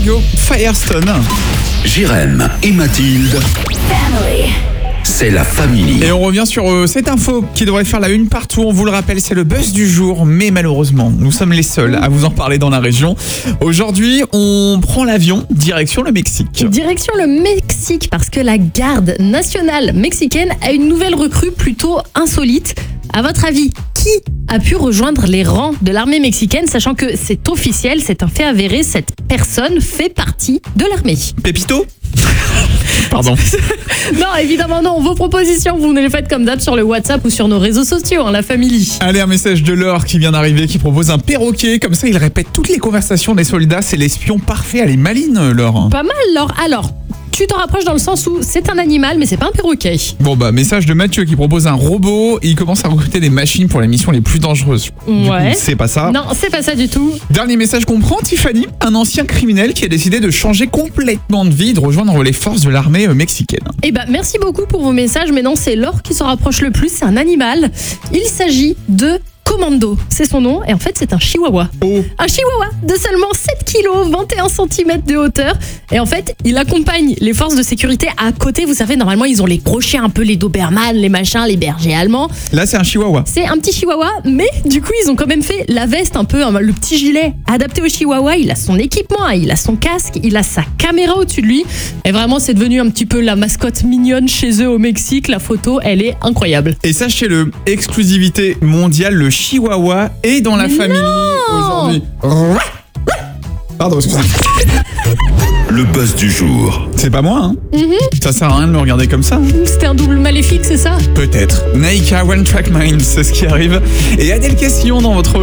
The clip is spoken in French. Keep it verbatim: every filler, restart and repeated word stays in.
radio, Firestone. Jérém et Mathilde. Family. C'est la famille. Et on revient sur euh, cette info qui devrait faire la une partout. On vous le rappelle, c'est le buzz du jour. Mais malheureusement, nous sommes les seuls à vous en parler dans la région. Aujourd'hui, on prend l'avion direction le Mexique. Direction le Mexique parce que la garde nationale mexicaine a une nouvelle recrue plutôt insolite. À votre avis, qui a pu rejoindre les rangs de l'armée mexicaine, sachant que c'est officiel, c'est un fait avéré, cette personne fait partie de l'armée. Pépito Pardon. Non, évidemment non. Vos propositions, vous nous les faites comme d'hab sur le WhatsApp ou sur nos réseaux sociaux, hein, la famille. Allez, un message de Laure qui vient d'arriver, qui propose un perroquet. Comme ça, il répète toutes les conversations des soldats. C'est l'espion parfait. Elle est maline, Laure. Pas mal, Laure. Alors, tu t'en rapproches dans le sens où c'est un animal, mais c'est pas un perroquet. Bon bah, message de Mathieu qui propose un robot. Il commence à recruter des machines pour les missions les plus dangereuses. Du Ouais. coup, c'est pas ça. Non, c'est pas ça du tout. Dernier message qu'on prend, Tiffany, un ancien criminel qui a décidé de changer complètement de vie, de rejoindre les forces de l'armée mexicaine. Eh ben, merci beaucoup pour vos messages, mais non, c'est Laure qui s'en rapproche le plus, c'est un animal. Il s'agit de Commando, c'est son nom, et en fait c'est un chihuahua. Oh. Un chihuahua de seulement sept kilos, vingt et un centimètres de hauteur. Et en fait, il accompagne les forces de sécurité à côté. Vous savez, normalement, ils ont les gros chiens, un peu les Doberman, les machins, les bergers allemands. Là, c'est un chihuahua. C'est un petit chihuahua, mais du coup, ils ont quand même fait la veste un peu, hein, le petit gilet adapté au chihuahua. Il a son équipement, hein, il a son casque, il a sa caméra au-dessus de lui. Et vraiment, c'est devenu un petit peu la mascotte mignonne chez eux au Mexique. La photo, elle est incroyable. Et sachez-le, exclusivité mondiale, le chihuahua est dans la Mais famille aujourd'hui. Pardon, excusez-moi. Le buzz du jour. C'est pas moi, hein. Ça sert à rien de me regarder comme ça. hein. C'était un double maléfique, c'est ça ? Peut-être. Naika, One Track Mind, c'est ce qui arrive. Et Adèle Castillon dans votre